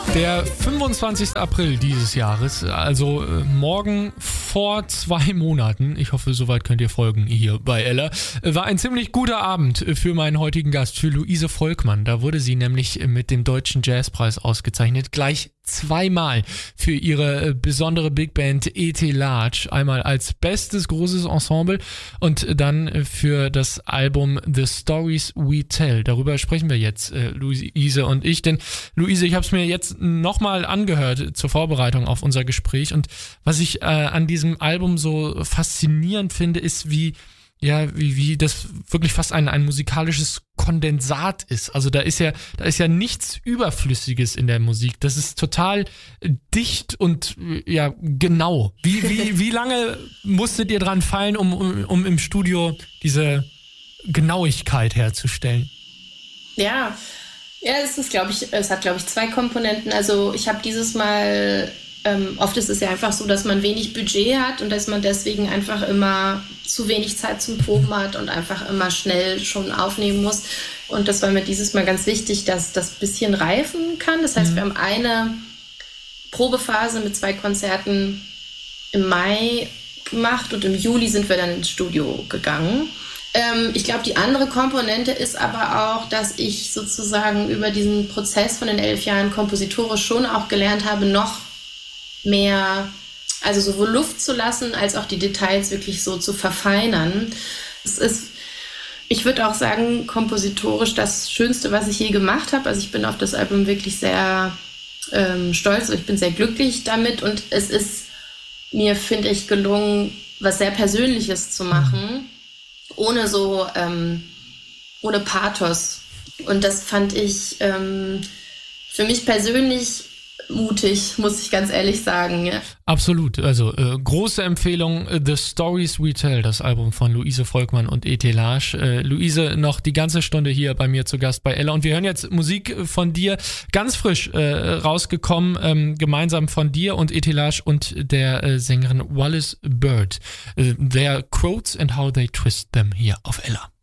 Der 25. April dieses Jahres, also morgen vor 2 Monaten, ich hoffe, soweit könnt ihr folgen hier bei Ella, war ein ziemlich guter Abend für meinen heutigen Gast, für Luise Volkmann. Da wurde sie nämlich mit dem Deutschen Jazzpreis ausgezeichnet, gleich 2-mal für ihre besondere Big Band E.T. Large, einmal als bestes großes Ensemble und dann für das Album The Stories We Tell. Darüber sprechen wir jetzt, Luise und ich, denn Luise, ich habe es mir jetzt nochmal angehört zur Vorbereitung auf unser Gespräch und was ich an diesem Album so faszinierend finde, ist wie das wirklich fast ein musikalisches Kondensat ist. Also da ist ja nichts Überflüssiges in der Musik. Das ist total dicht und ja genau. Wie lange musstet ihr dran fallen, um im Studio diese Genauigkeit herzustellen? Ja, es hat, glaube ich, 2 Komponenten. Also ich habe dieses Mal, oft ist es ja einfach so, dass man wenig Budget hat und dass man deswegen einfach immer zu wenig Zeit zum Proben hat und einfach immer schnell schon aufnehmen muss. Und das war mir dieses Mal ganz wichtig, dass das ein bisschen reifen kann. Das heißt, wir haben eine Probephase mit 2 Konzerten im Mai gemacht und im Juli sind wir dann ins Studio gegangen. Ich glaube, die andere Komponente ist aber auch, dass ich sozusagen über diesen Prozess von den 11 Jahren kompositorisch schon auch gelernt habe, noch mehr, also sowohl Luft zu lassen, als auch die Details wirklich so zu verfeinern. Es ist, ich würde auch sagen, kompositorisch das Schönste, was ich je gemacht habe. Also ich bin auf das Album wirklich sehr stolz und ich bin sehr glücklich damit und es ist mir, finde ich, gelungen, was sehr Persönliches zu machen, ohne Pathos. Und das fand ich für mich persönlich mutig, muss ich ganz ehrlich sagen. Ja. Absolut, also große Empfehlung, The Stories We Tell, das Album von Luise Volkmann und E.T. Large. Luise, noch die ganze Stunde hier bei mir zu Gast bei Ella und wir hören jetzt Musik von dir, ganz frisch rausgekommen, gemeinsam von dir und E.T. Large und der Sängerin Wallis Bird. Their Quotes and How They Twist Them hier auf Ella.